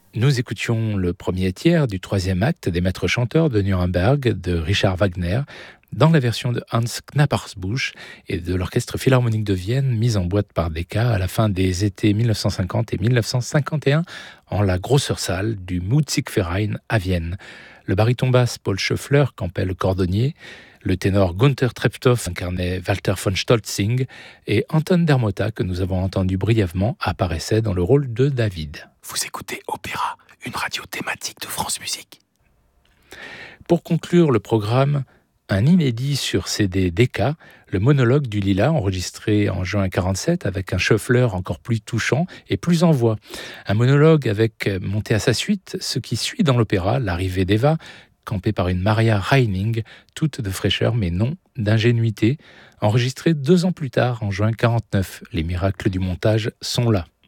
Nous écoutions le premier tiers du troisième acte des Maîtres chanteurs de Nuremberg de Richard Wagner, dans la version de Hans Knappersbusch et de l'Orchestre Philharmonique de Vienne, mise en boîte par Decca à la fin des étés 1950 et 1951 en la Grosser-Salle du Musikverein à Vienne. Le baryton basse Paul Schöffler campait le cordonnier, le ténor Gunther Treptow incarnait Walter von Stolzing et Anton Dermota, que nous avons entendu brièvement, apparaissait dans le rôle de David. Vous écoutez Opéra, une radio thématique de France Musique. Pour conclure le programme, un inédit sur CD Decca, le monologue du Lilas, enregistré en juin 1947 avec un Schöffler encore plus touchant et plus en voix. Un monologue avec monté à sa suite ce qui suit dans l'opéra, l'arrivée d'Eva, campée par une Maria Reining, toute de fraîcheur mais non d'ingénuité, enregistrée 2 ans plus tard, en juin 1949. Les miracles du montage sont là.